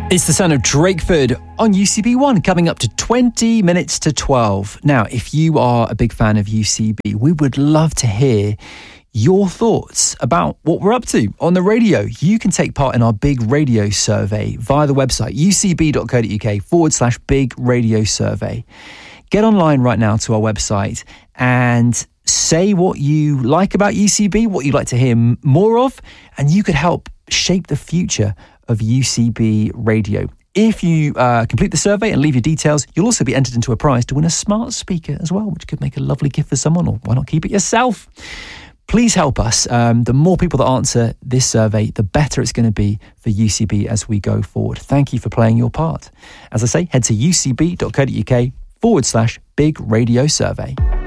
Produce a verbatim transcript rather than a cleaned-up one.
It's the sound of Drakeford on U C B one, coming up to twenty minutes to twelve. Now, if you are a big fan of U C B, we would love to hear your thoughts about what we're up to on the radio. You can take part in our big radio survey via the website ucb.co.uk forward slash big radio survey. Get online right now to our website and say what you like about U C B, what you'd like to hear more of, and you could help shape the future of U C B radio. If you uh, complete the survey and leave your details, you'll also be entered into a prize to win a smart speaker as well, which could make a lovely gift for someone, or why not keep it yourself? Please help us. Um, the more people that answer this survey, the better it's going to be for U C B as we go forward. Thank you for playing your part. As I say, head to ucb.co.uk forward slash big radio survey.